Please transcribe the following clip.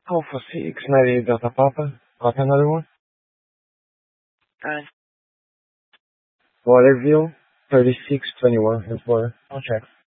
Alpha 6, 98 Delta Papa. Got another one? Good. Waterville, 3621 is for. I'll check.